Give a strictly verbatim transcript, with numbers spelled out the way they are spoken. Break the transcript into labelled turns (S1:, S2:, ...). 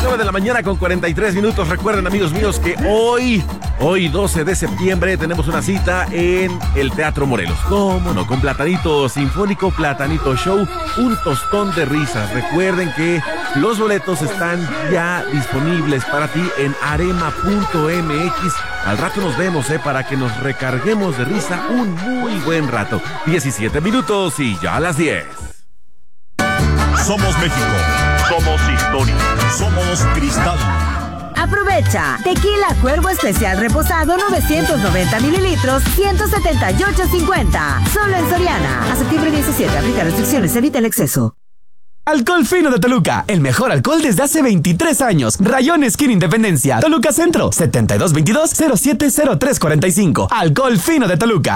S1: nueve de la mañana con cuarenta y tres minutos. Recuerden, amigos míos, que hoy, hoy doce de septiembre, tenemos una cita en el Teatro Morelos. ¿Cómo no? Con Platanito Sinfónico, Platanito Show, un tostón de risas. Recuerden que los boletos están ya disponibles para ti en arema punto m x. Al rato nos vemos, eh, para que nos recarguemos de risa un muy buen rato. diecisiete minutos y ya a las diez.
S2: Somos México. Somos historia. Somos cristal.
S3: Aprovecha. Tequila Cuervo Especial Reposado novecientos noventa mililitros, ciento setenta y ocho cincuenta. Solo en Soriana. A septiembre diecisiete. Aplica restricciones. Evita el exceso.
S4: Alcohol Fino de Toluca, el mejor alcohol desde hace veintitrés años. Rayón Esquina Independencia, Toluca Centro, setenta y dos veintidós cero siete cero tres cuarenta y cinco. Alcohol Fino de Toluca.